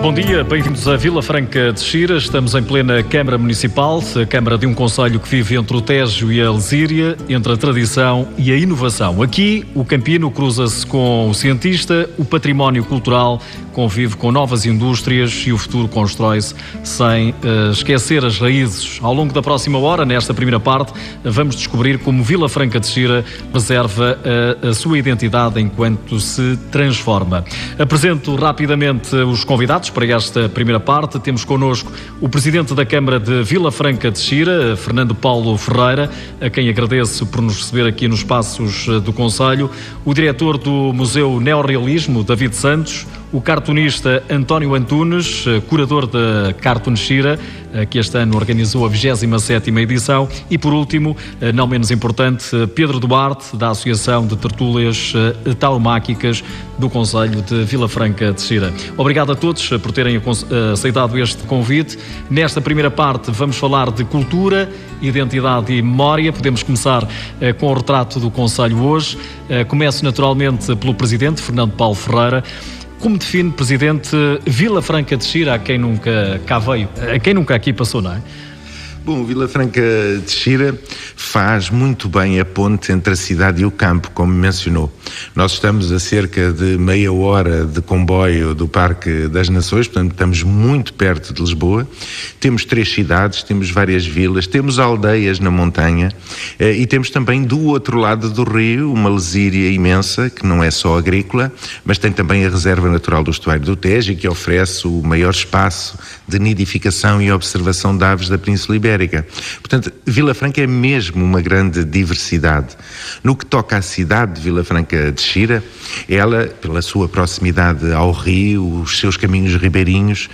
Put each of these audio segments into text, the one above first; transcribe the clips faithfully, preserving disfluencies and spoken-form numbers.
Bom dia, bem-vindos a Vila Franca de Xira. Estamos em plena Câmara Municipal, a Câmara de um concelho que vive entre o Tejo e a Lesíria, entre a tradição e a inovação. Aqui, o campino cruza-se com o cientista, o património cultural convive com novas indústrias e o futuro constrói-se sem uh, esquecer as raízes. Ao longo da próxima hora, nesta primeira parte, vamos descobrir como Vila Franca de Xira preserva uh, a sua identidade enquanto se transforma. Apresento rapidamente os convidados para esta primeira parte. Temos connosco o Presidente da Câmara de Vila Franca de Xira, Fernando Paulo Ferreira, a quem agradeço por nos receber aqui nos espaços do Concelho, o Diretor do Museu Neorrealismo, David Santos, o cartunista António Antunes, curador da Cartoon Xira, que este ano organizou a vigésima sétima edição, e por último, não menos importante, Pedro Duarte, da Associação de Tertúlias Tauromáquicas do Concelho de Vila Franca de Xira. Obrigado a todos por terem aceitado este convite. Nesta primeira parte vamos falar de cultura, identidade e memória. Podemos começar com o retrato do Concelho hoje. Começo naturalmente pelo Presidente, Fernando Paulo Ferreira. Como define, Presidente, Vila Franca de Xira, a quem nunca cá veio, a quem nunca aqui passou, não é? Bom, Vila Franca de Xira faz muito bem a ponte entre a cidade e o campo, como mencionou. Nós estamos a cerca de meia hora de comboio do Parque das Nações, portanto estamos muito perto de Lisboa. Temos três cidades, temos várias vilas, temos aldeias na montanha e temos também do outro lado do rio uma lesíria imensa, que não é só agrícola, mas tem também a Reserva Natural do Estuário do Tejo, que oferece o maior espaço de nidificação e observação de aves da Península Ibérica. Portanto, Vila Franca é mesmo uma grande diversidade. No que toca à cidade de Vila Franca de Xira, ela, pela sua proximidade ao rio, os seus caminhos ribeirinhos,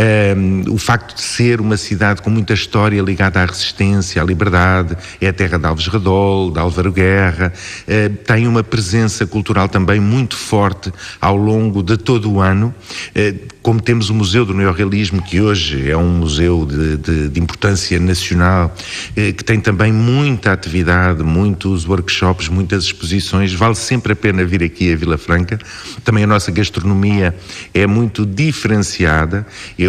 um, o facto de ser uma cidade com muita história ligada à resistência, à liberdade, é a terra de Alves Redol, de Álvaro Guerra, uh, tem uma presença cultural também muito forte ao longo de todo o ano, uh, como temos o Museu do Neorrealismo, que hoje é um museu de, de, de importância nacional, eh, que tem também muita atividade, muitos workshops, muitas exposições, vale sempre a pena vir aqui a Vila Franca. Também a nossa gastronomia é muito diferenciada,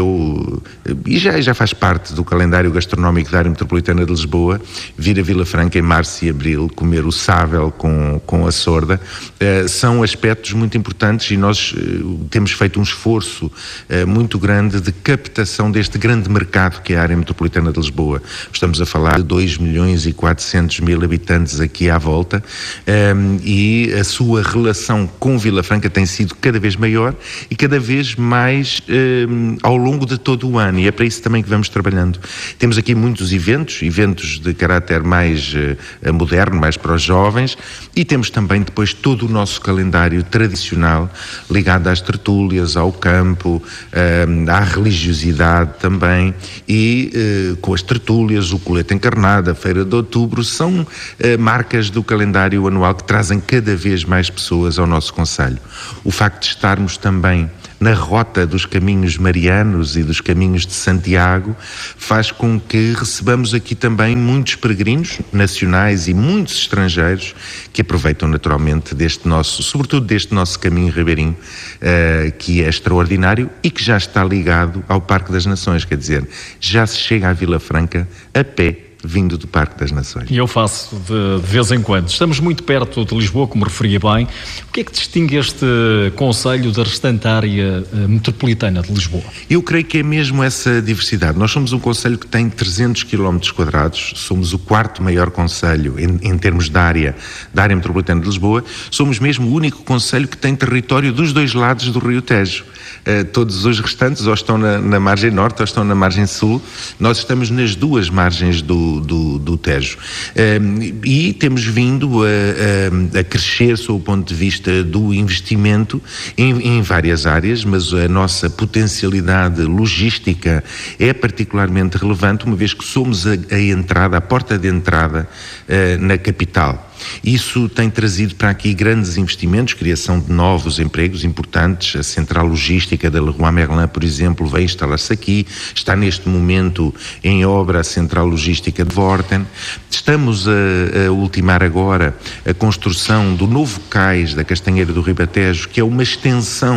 eu, e já, já faz parte do calendário gastronómico da área metropolitana de Lisboa, vir a Vila Franca em março e abril, comer o sável com, com a sorda, eh, são aspectos muito importantes e nós eh, temos feito um esforço eh, muito grande de captação deste grande mercado que é a área metropolitana de Lisboa. Estamos a falar de dois milhões e quatrocentos mil habitantes aqui à volta, um, e a sua relação com Vila Franca tem sido cada vez maior e cada vez mais um, ao longo de todo o ano, e é para isso também que vamos trabalhando. Temos aqui muitos eventos, eventos de caráter mais uh, moderno, mais para os jovens, e temos também depois todo o nosso calendário tradicional ligado às tertúlias, ao campo, um, à religiosidade também, e uh, com as tertúlias, o colete encarnado, a feira de outubro, são uh, marcas do calendário anual que trazem cada vez mais pessoas ao nosso concelho. O facto de estarmos também na rota dos caminhos marianos e dos caminhos de Santiago faz com que recebamos aqui também muitos peregrinos nacionais e muitos estrangeiros que aproveitam naturalmente deste nosso, sobretudo deste nosso caminho ribeirinho, uh, que é extraordinário e que já está ligado ao Parque das Nações, quer dizer, já se chega à Vila Franca a pé, vindo do Parque das Nações. E eu faço de, de vez em quando. Estamos muito perto de Lisboa, como referia bem. O que é que distingue este concelho da restante área metropolitana de Lisboa? Eu creio que é mesmo essa diversidade. Nós somos um concelho que tem trezentos quilómetros quadrados, somos o quarto maior concelho em, em termos de área, da área metropolitana de Lisboa, somos mesmo o único concelho que tem território dos dois lados do Rio Tejo. Uh, todos os restantes ou estão na, na margem norte ou estão na margem sul. Nós estamos nas duas margens do, do, do Tejo. Uh, e temos vindo a, a, a crescer sob o ponto de vista do investimento em, em várias áreas, mas a nossa potencialidade logística é particularmente relevante, uma vez que somos a, a entrada, a porta de entrada uh, na capital. Isso tem trazido para aqui grandes investimentos, criação de novos empregos importantes. A central logística da Leroy Merlin, por exemplo, vai instalar-se aqui. Está neste momento em obra a central logística de Worten. Estamos a, a ultimar agora a construção do novo cais da Castanheira do Ribatejo, que é uma extensão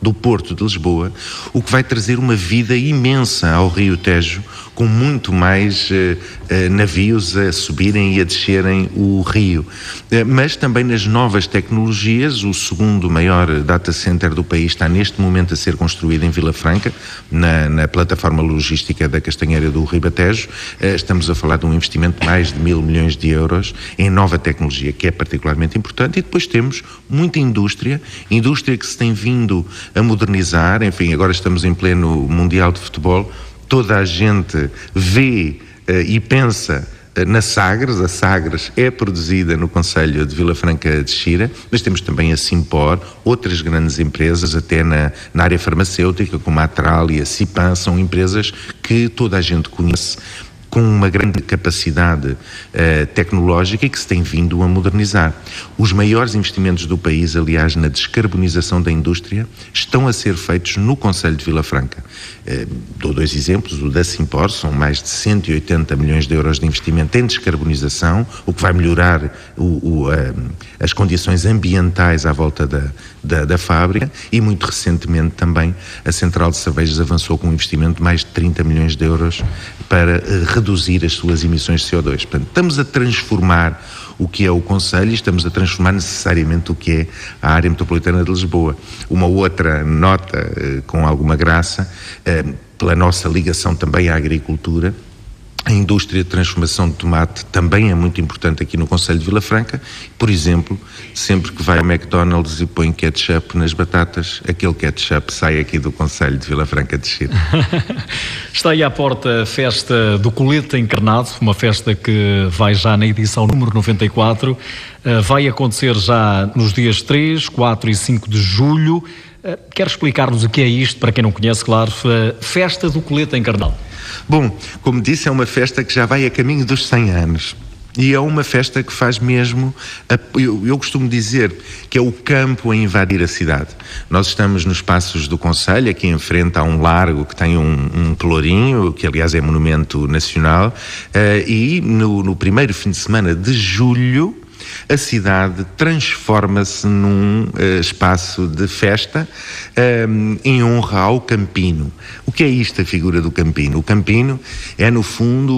do Porto de Lisboa, o que vai trazer uma vida imensa ao Rio Tejo, com muito mais eh, eh, navios a subirem e a descerem o rio. Eh, mas também nas novas tecnologias, o segundo maior data center do país está neste momento a ser construído em Vila Franca, na, na plataforma logística da Castanheira do Ribatejo. Eh, estamos a falar de um investimento de mais de mil milhões de euros em nova tecnologia, que é particularmente importante. E depois temos muita indústria, indústria que se tem vindo a modernizar. Enfim, agora estamos em pleno Mundial de Futebol. Toda a gente vê uh, e pensa uh, na Sagres. A Sagres é produzida no concelho de Vila Franca de Xira, mas temos também a Simpor, outras grandes empresas, até na, na área farmacêutica, como a Atral e a Cipan, são empresas que toda a gente conhece, com uma grande capacidade uh, tecnológica e que se tem vindo a modernizar. Os maiores investimentos do país, aliás, na descarbonização da indústria, estão a ser feitos no concelho de Vila Franca. Uh, dou dois exemplos. O da Simpor, são mais de cento e oitenta milhões de euros de investimento em descarbonização, o que vai melhorar o, o, uh, as condições ambientais à volta da, da, da fábrica, e muito recentemente também a Central de Cervejas avançou com um investimento de mais de trinta milhões de euros para uh, reduzir as suas emissões de C O dois. Portanto, estamos a transformar o que é o concelho e estamos a transformar necessariamente o que é a área metropolitana de Lisboa. Uma outra nota, eh, com alguma graça, eh, pela nossa ligação também à agricultura, a indústria de transformação de tomate também é muito importante aqui no concelho de Vila Franca. Por exemplo, sempre que vai ao McDonald's e põe ketchup nas batatas, aquele ketchup sai aqui do concelho de Vila Franca de Xira. Está aí à porta a festa do Colete Encarnado, uma festa que vai já na edição número noventa e quatro. Vai acontecer já nos dias três, quatro e cinco de julho. Quer explicar-nos o que é isto, para quem não conhece, claro, a Festa do Colete Encarnado? Bom, como disse, é uma festa que já vai a caminho dos cem anos. E é uma festa que faz mesmo, a, eu, eu costumo dizer que é o campo a invadir a cidade. Nós estamos nos Passos do Concelho, aqui em frente há um largo que tem um, um pelourinho, que aliás é monumento nacional, uh, e no, no primeiro fim de semana de julho, a cidade transforma-se num uh, espaço de festa um, em honra ao Campino. O que é isto, a figura do Campino? O Campino é, no fundo,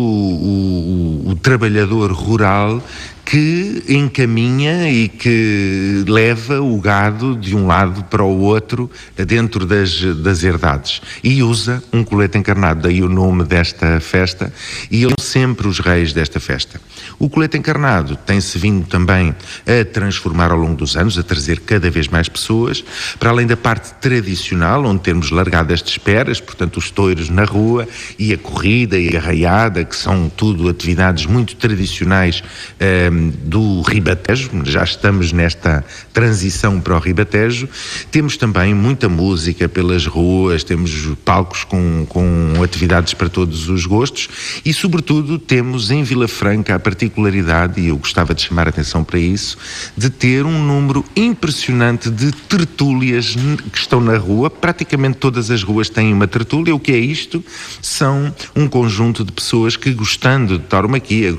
o, o, o trabalhador rural que encaminha e que leva o gado de um lado para o outro dentro das, das herdades e usa um colete encarnado, daí o nome desta festa, e eles são sempre os reis desta festa. O colete encarnado tem-se vindo também a transformar ao longo dos anos, a trazer cada vez mais pessoas, para além da parte tradicional, onde temos largadas de esperas, portanto os touros na rua, e a corrida e a arraiada, que são tudo atividades muito tradicionais eh, do Ribatejo. Já estamos nesta transição para o Ribatejo. Temos também muita música pelas ruas, temos palcos com, com atividades para todos os gostos e, sobretudo, temos em Vila Franca a particularidade, e eu gostava de chamar a atenção para isso, de ter um número impressionante de tertúlias que estão na rua. Praticamente todas as ruas têm uma tertúlia. O que é isto? São um conjunto de pessoas que, gostando de tauromaquia,